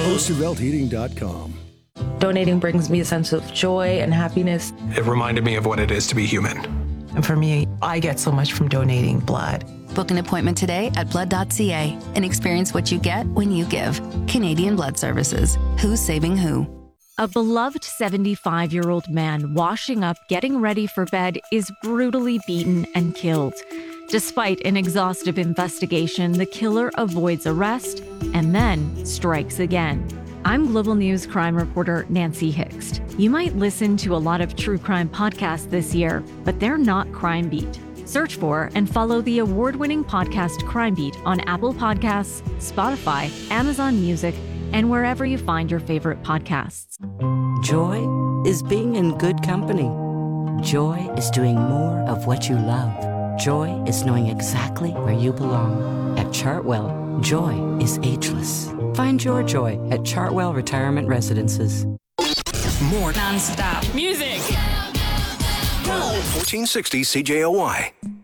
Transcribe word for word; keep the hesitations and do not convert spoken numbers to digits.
Roosevelt Heating dot com. Donating brings me a sense of joy and happiness. It reminded me of what it is to be human. And for me, I get so much from donating blood. Book an appointment today at blood dot c a and experience what you get when you give. Canadian Blood Services. Who's saving who? A beloved seventy-five-year-old man washing up, getting ready for bed, is brutally beaten and killed. Despite an exhaustive investigation, the killer avoids arrest and then strikes again. I'm Global News crime reporter Nancy Hixt. You might listen to a lot of true crime podcasts this year, but they're not Crime Beat. Search for and follow the award-winning podcast Crime Beat on Apple Podcasts, Spotify, Amazon Music, and wherever you find your favorite podcasts. Joy is being in good company. Joy is doing more of what you love. Joy is knowing exactly where you belong. At Chartwell, joy is ageless. Find your joy at Chartwell Retirement Residences. More non-stop music. fourteen sixty C J O Y.